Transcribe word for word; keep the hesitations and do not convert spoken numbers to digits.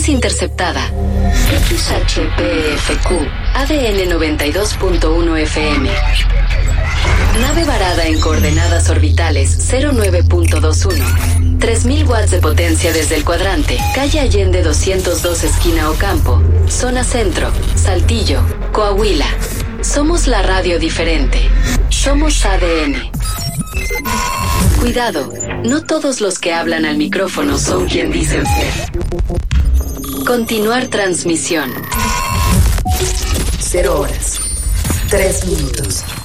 Frecuencia interceptada. X H P F Q, A D N noventa y dos punto uno F M. Nave varada en coordenadas orbitales cero nueve punto veintiuno. tres mil watts de potencia desde el cuadrante. Calle Allende doscientos dos, esquina Ocampo. Zona Centro, Saltillo, Coahuila. Somos la radio diferente. Somos A D N. Cuidado, no todos los que hablan al micrófono son quien dicen ser. Continuar transmisión. Cero horas. Tres minutos.